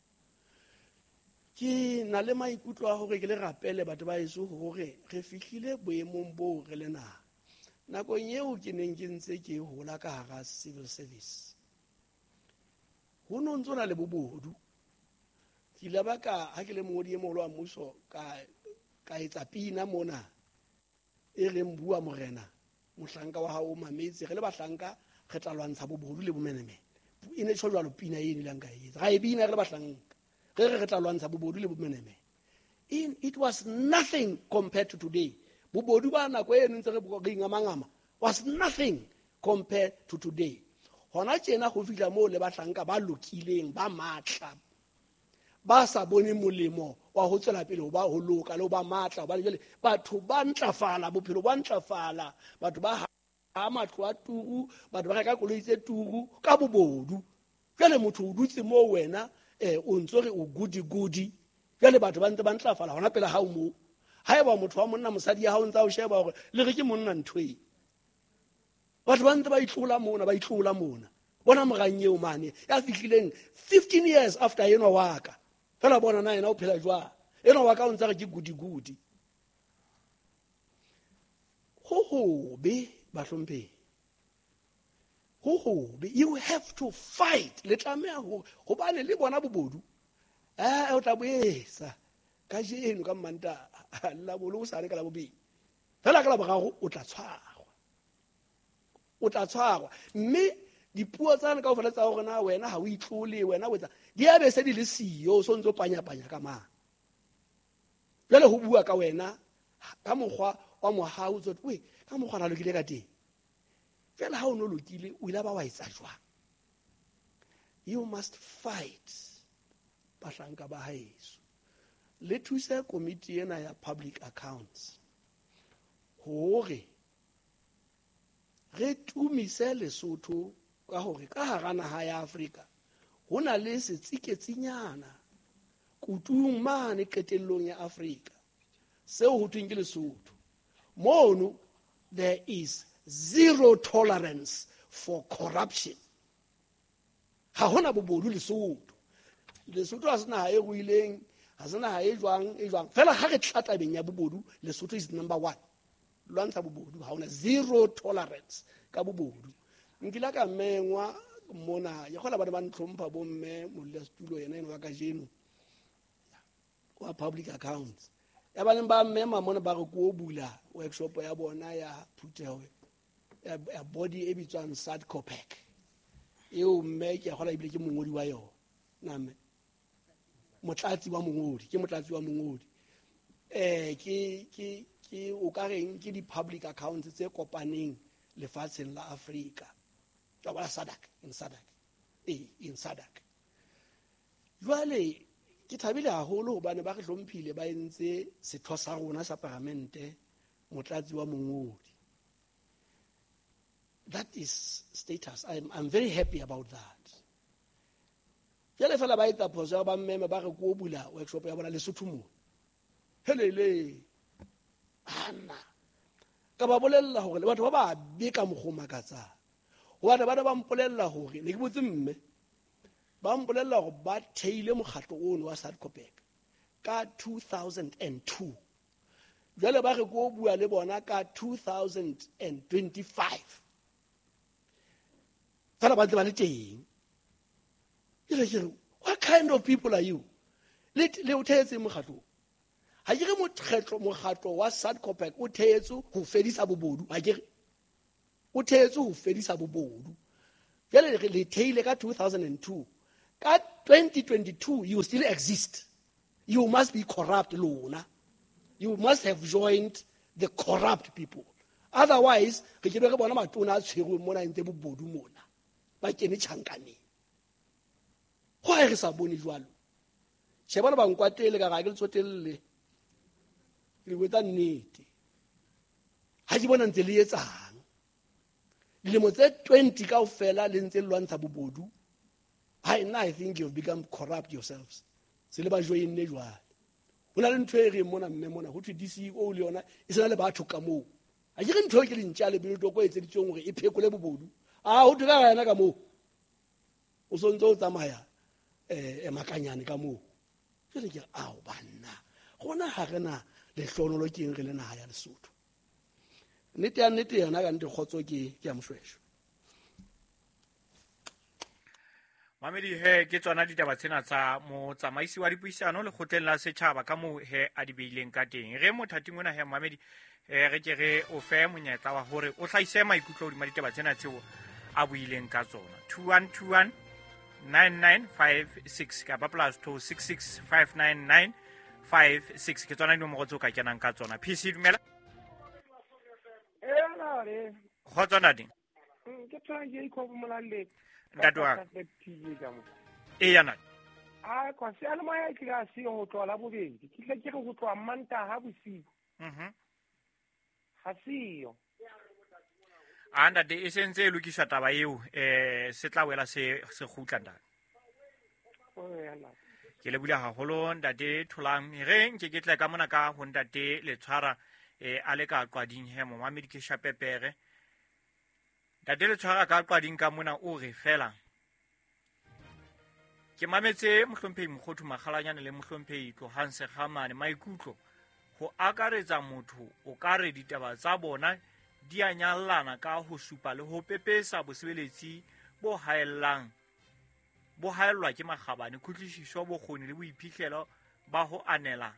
Ke na le maikutlo a hore ke le rapele batho ba eso hore re fihlile boemong bo re le naha. Nakong eo ke neng ke ntse ke hola ka hara civil service, ho no ntse na le bobodu. Ke ile ba ka ha ke le mongodi e moholo wa mmuso ka ka etsa pina mona e reng bua morena mohlanka wa hao mametse re le bahlanka re tla lwantsha bobodu le bomenemene. E ne tsholo jwalo pina e ne lang ka etsa ga e bina re le bahlanka re re re tla lwantsha bobodu le bomenemene. It was nothing compared to today. Bobodu ba nako e ntse re ringa mangama was nothing compared to today. Hona tjena go fihla mo le bahlanka ba lokileng ba matla ba sa bone molemo wa ho tsela pele ba ho loka le ba matla ba jele batho ba ntlafala bophelo ba ntlafala batho ba ha matlo a turu batho ba ka koloi tse turu ka bobodu. Jale motho o dutse mo wena eh o ntse re o gudi gudi jale batho ba ntse ba ntlafala hona pele ha o mo ha eba motho wa monna mosadi ya ha o ntse o sheba hore le re ke monna ntwe batho ba ntse ba itlola mona ba itlola mona bona moranyeo mane ya fihlileng fifteen years after yena wa ka fela bona na yena o phela jwa yena wa ka o ntse re ke gudi gudi ho ho be ba hlompe ho ho be you have to fight le tlamea ho ho bane le bona bobodu eh o tla boesa ka jeno ka manta la bolo sa re ka la bobi fela ka la bogago o tla tshwarwa o tla tshwarwa mme dipuo tsana ka ofela tsa hore na wena ha o itlole wena o etsa di a be se di le siyo so ntse panya panya ka mang jale ho bua ka wena ka mokgwa wa mohau tsot we ka mokgwa na lokile ka teng fela ha o no lokile o ila ba wa etsa jwa. You must fight bahlanka ba haeso le thusa committee ena ya public accounts hore re tumise Lesotho ka hore ka hara naha ya Afrika hona le setsiketsing kutung mane qetellong ya Afrika seo ho thweng ke Lesotho mono there is zero tolerance for corruption. Ha hona bobodu Lesotho. Lesotho ha sena ha e ruileng ha sena ha e jwang e jwang fela ha re tlata beng ya bobodu Lesotho is number one. Lwantsha bobodu ha hona zero tolerance ka bobodu. Nkila ka mengwa mona ya khola ba ba ntlhompha bo mme modulasetulo yena eno wa ka jeno wa public accounts ya ba le ba mmema mona ba re ko bula workshop ya bona ya phutheho ya body e bitswang SADCOPEC eo mme ke khola ibile ke mongodi wa yona na mme motlatsi wa mongodi ke motlatsi wa mongodi eh ke ke ke o ka reng ke di public accounts tse kopaneng lefatsheng la Afrika tsa ba SADC in SADC eh in SADC jwale ke thabile haholo hobane ba re hlomphile ba entse setho sa rona sa parlamente motlatsi wa mongodi. That is status. I'm, I'm very happy about that. Jale fela ba etsa phoso ba mmeme ba re ko bula workshop ya bona Lesotho mo helele ana ka ba bolella hore le batho ba ba be ka mogoma ka tsa ho batho ba ba mpolella hore ne ke botse mme ba mpolella hore ba theile mokgatlo ono wa SADCOPEC ka two thousand two jale ba re ko bua le bona ka two thousand twenty-five fela ba tseba le teng. What kind of people are you? Le le o thetse mokgatlo ha ke re mokgatlo mokgatlo wa SADCOPEC o thetse ho fedisa bobodu ha ke re o theetse ho fedisa bobodu. Jwale le theile ka two thousand two. Ka twenty twenty-two, you still exist. You must be corrupt, lona. You must have joined the corrupt people. Otherwise, re ke be re bona matona a tshwerwe mona ntse bobodu mona. Ba kene tjhankaneng. Ho re sa bone jwalo. Shebana ba nkwatele ka ga ke tsotelle. Le wetsa nnete. Ha ke bona ntse le etsang. Dilemo tse twenty kaofela le ntse lwantsha bobodu. I now I think you've become corrupt yourselves. Se le ba joine jwale. Hona le ntwe re mona mme mona ho thwe D C O le yona e sena le batho ka moo. A ke re ntwe ke le ntja le bile toko etse ditšong hore e phekole bobodu. Ah ho thwe ka yana ka moo. O sontso o tsamaya eh makanyane ka moo. Ke re ke a o banna. Gona ha rena le hlonolo ke eng re le naha ya Lesotho. Nnete ya nnete yana ka nte kgotso ke ke ya Moshweshwe. Mamedi he ke tsona ditaba tsena tsa mo tsamaisi wa dipuisano le kgotleng la setjhaba ka mo he a di beileng ka teng. Re mothating ona he Mamedi eh re ke re o fe monyetla wa hore o hlaise maikutlo di ditaba tsena tseo a buileng ka tsona. two one two one nine nine five six ka ba plus two six six five nine nine five six ke tsona nomoro tso ka kenang ka tsona. P C dumela. Eh na re. Ho tsona ding. Ke tsana ke ikho bomolalle. Ndadwa. E yana. Ah kwa se ala maya ke ga se ho tlola bobedi. Ke tle ke re go tloa manta ha bosigo. Mhm. Ha siyo. Anda de esentse lokiswa taba eo eh se tla wela se se khutla nda. O yana. Ke le bula haholo ndate tholang re nke ke tla ka mona ka ho ndate le tshwara eh ale ka qwading he mo Mamedi ke shapepere. Ndate le tshwara ka qwading ka mona o re fela. Ke mametse mohlomphehi Mokgothu Makgalanyane le mohlomphehi Tlohanse Khamane maikutlo ho akaretsa motho o ka re ditaba tsa bona di a nyallana ka ho supa le ho pepesa bosebeletsi bo haellang bo haellwa ke makgabane khutlishiso bokgoni le boiphihlelo ba ho anela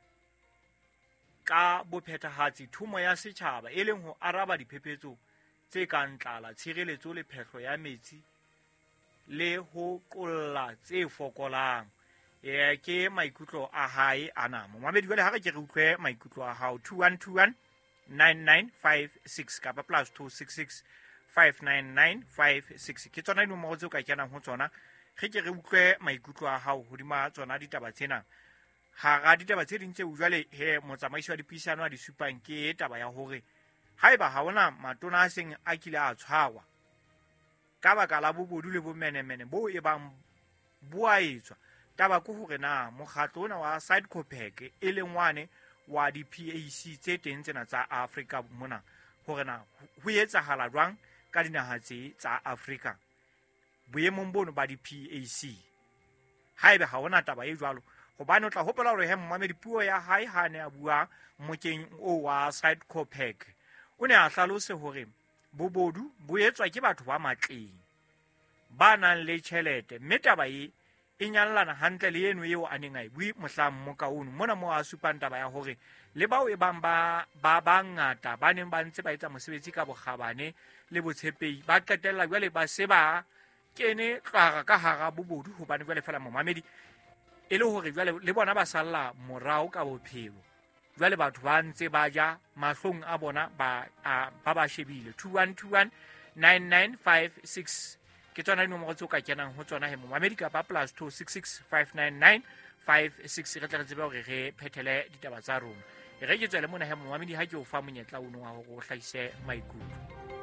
ka bophethahatsi thumo ya setjhaba e leng ho araba diphephetso tse kang tlala tshireletso le phehlo ya metsi le ho qolla tse fokolang. E ke maikutlo a hae ana mo Mamedi jwale ha re ke re utlwe maikutlo a hao. Two one two one nine nine five six ka ba plus two six six five nine nine five six ke tsona nomoro tse o ka kenang ho tsona ge ke re utlwe maikutlo a hao hodima tsona ditaba tsena. Ha ga ditaba tse ding tse o jwale he motsamaisi wa dipuisano a di supang ke taba ya hore haeba ha ona matona a seng a kile a tshwarwa ka baka la bobodu le bomenemene bo e bang bo a etswa. Taba ko hore na mokgatlo ona wa Side Copec e leng wane wa di P A C tse teng tsena tsa Afrika mona hore na ho etsahala jwang ka dinaha tse tsa Afrika boemong bono ba di P A C. Haebe ha ona taba e jwalo hobane o tla hopola hore he Mamedi puo ya hae ha ne a bua mokeng o wa Side Copec o ne a hlalose hore bobodu bo etswa ke batho ba matleng ba nang le tjhelete mme taba e e nyallana hantle le eno eo a neng a bui mohlang mokaono mona mo a supang taba ya hore le bao e bang ba ba bangata ba neng ba ntse ba etsa mosebetsi ka bokgabane le botshepehi ba qetella jwale ba se ba kene tlwaga ka hara bobodu hobane jwale fela Mamedi e le hore jwale le bona ba salla morao ka bophelo jwale batho ba ntse ba ja mahlong a bona ba ba ba shebile. Two one two one nine nine five six ke tsona nomoro tse o ka kenang ho tsona he Mamedi ka ba plus two six six five nine nine five six re tla re tsebe hore re phethele ditaba tsa rona. E re ke tswele mona he Mamedi ha ke o fa monyetla o no wa ho hlahise maikutlo.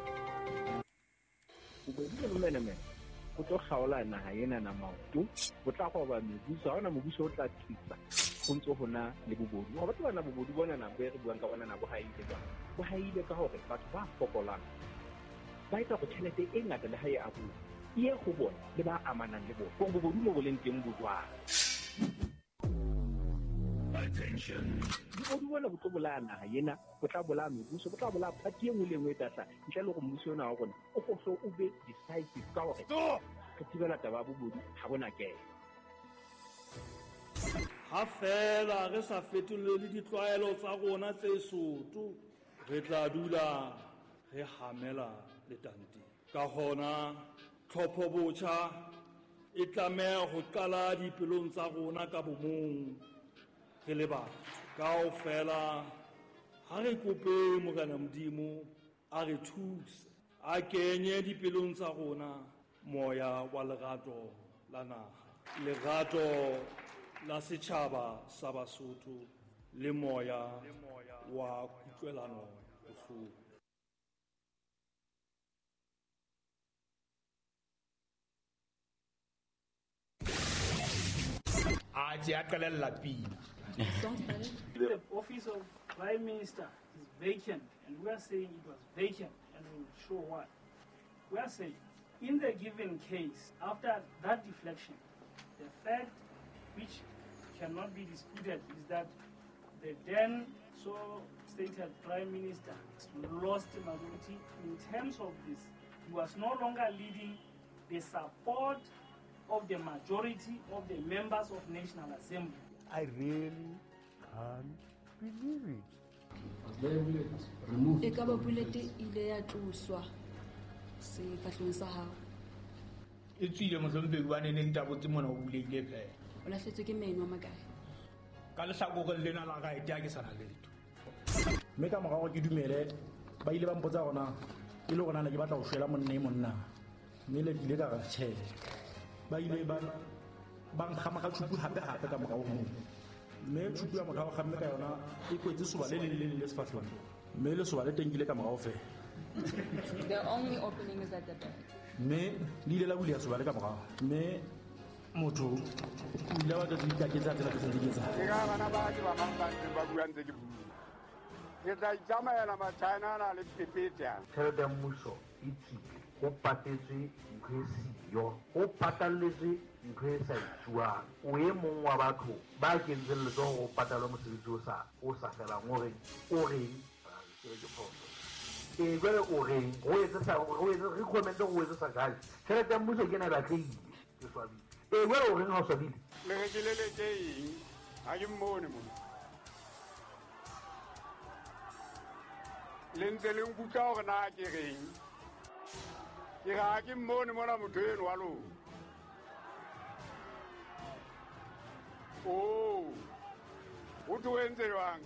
Go di le mena mena go tlo khaola naha ena na maoto go tla go ba mebuso ona mobuso o tla tlisa go ntse gona le bobodu go batho bana bobodu bona na bo re buang ka bona na bo haile ba bo haile ka hore batho ba fokolang ba etsa go tšhelete e ngata le hae a bo ye go bona le ba amanang le bona go bobodu mo boleng teng bo jwa Attention. bobodu bona bo tlo bola naha ena go tla bola mebuso go tla bola phati e ngwe le ngwe tsa ntle le go mmuso ona wa rona o go hlo o be decisive ka hore ke tsibela taba bobodu ha bona ke ha fela re sa fetolele ditlwaelo tsa rona tse soto re tla dula re hamela le tante. Ka hona tlhopho botjha e tlameha ho qala dipelong tsa rona ka bomong re le batho kaofela. Ha re kope Morena Modimo a re thuse, a kenye dipelong tsa rona moya wa lerato la naha, lerato la setjhaba sa Basotho le moya wa kutlwelano bohloko. The office of Prime Minister is vacant, and we are saying it was vacant, and we will show why. We are saying, in the given case, after that deflection, the fact which cannot be disputed is that the then so stated Prime Minister lost majority. In terms of this, he was no longer leading the support of the majority of the members of National Assembly. I really can't believe it. E ka ba bulete ile ya tloswa sefahlong sa hao. E tswile mohlompe ba ne neng tabotse mona o buleile phela. O lahletswe ke meno makae. Ka le hlakore lena la ga ite a ke sana letho. Me ka morago ke dumele ba ile ba mpotsa gona e le gona na ke batla go shwela monna e monna. Mme le dile ka ga tshele. Ba ile ba ba nkgama ka tshupu hape hape ka morago mo. Mme tshupu ya motho wa gamme ka yona e kwetse soba le le le le sefahlong. Mme le soba le tengile ka morago fe. The only opening is at the back. Me le ile la bulia soba le ka morago. Me motho o ile wa ka ditake tsa tsela tse di ketsa. Ke ga bana ba di ba mangantse ba buang tse ke bua. Ke tla itsamaya ma China na le pepetya. Thelete ya mmuso e tsile go patetswe ntho e siyo go patalletswe ntho e sa itsuang o e mong wa batho ba kentseng letsogo go patalwa mosebetsi o sa o sa felang o reng o reng e jwale o reng go etse sa go etse re kommente go etse sa gae thelete ya mmuso ke na ba tleile ke swabile e jwale o reng ha o swabile le re ke le le ke eng ha ke mmone mo le ntse le nkutla gore na ke reng ke ga ke mmone mona motho eno wa lona. Oh, o tloentse jwang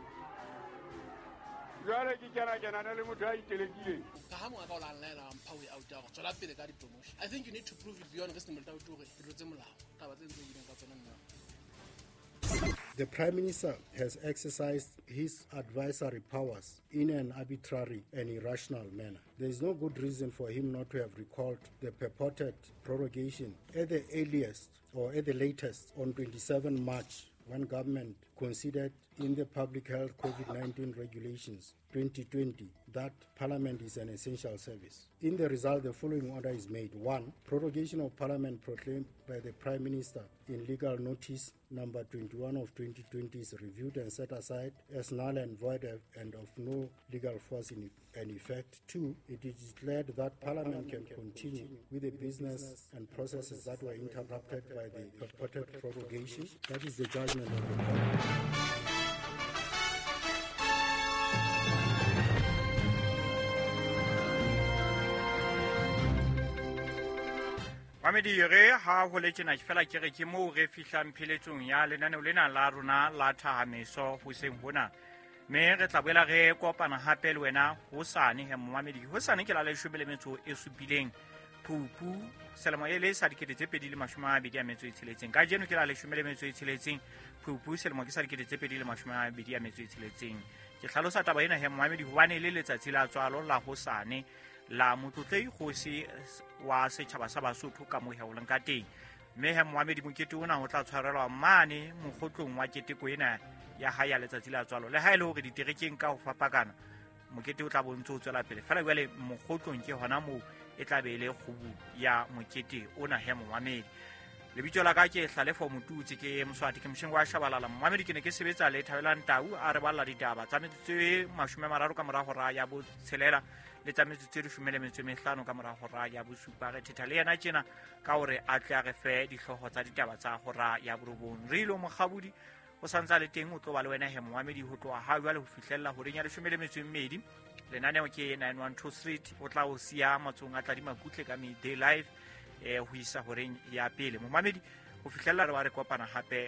jwale ke kena kenane le motho a itelekileng ka ha monga ka o lalela mpha o e out ya go tswela pele ka di-promotion. I think you need to prove it beyond this nimolta o gore ke dilo tse molao taba tse ntse ileng ka tsona nna. The Prime Minister has exercised his advisory powers in an arbitrary and irrational manner. There is no good reason for him not to have recalled the purported prorogation at the earliest or at the latest on twenty-seventh March, when government considered in the Public Health COVID nineteen Regulations twenty twenty that Parliament is an essential service. In the result, the following order is made. One, prorogation of Parliament proclaimed by the Prime Minister in legal notice number twenty-one of twenty twenty is reviewed and set aside as null and void and of no legal force in and effect. Two, it is declared that Parliament can continue with the business and processes that were interrupted by the purported prorogation. That is the judgment of the Parliament. Mamedi re ha ho le tjena ke fela ke re ke mo re fihlang pheletsong ya lenaneo lena la rona la Thahameso hoseng hona. Me re tla boela re kopana hape le wena hosane he Mamedi hosane ke la le shobele metso e supileng Phupu selemo e le sa dikete tse pedi le mashome a mabedi a metso e tsheletseng ka jeno ke la le shomele metso e tsheletseng Phupu selemo ke sa dikete tse pedi le mashome a mabedi a metso e tsheletseng ke hlalosa taba ena he Mamedi hobane le letsatsi la tswalo la hosane la motlotlei kgosi wa setjhaba sa Basotho ka moya o leng ka teng mme he Mohamedi mokete ona o tla tshwarelwa mane mogotlong wa keteko ena ya ha ya letsatsi la tswalo le ha ile hore diterekeng ka ho fapakana mokete o tla bontse o tswela pele fela jwale mogotlong ke hona mo e tla be le khubu ya mokete ona he Mohamedi lebitso la ka ke Hlalefo Motutsi ke Mswati ke mshengo wa Shabalala Mohamedi ke ne ke sebetsa le Thabela Ntau a re balla ditaba tsa metsotso mashome mararo ka morago ra ya bo tshelela le tsa metsotso di shumele metso mehlano ka morago ra ya bo supa re thetha le yena tjena ka hore a tla re fe dihloho tsa ditaba tsa hora ya borobong re ilo mogabudi o santsa le teng o tlo ba le wena he moamedi ho tloa ha jwale ho fihlella ho reng ya leshome le metso e mmedi lenaneo ke nine one two street o tla o sia matsong a tla di makutle ka Midday Live eh ho isa ho reng ya pele moamedi ho fihlella re wa re kopana hape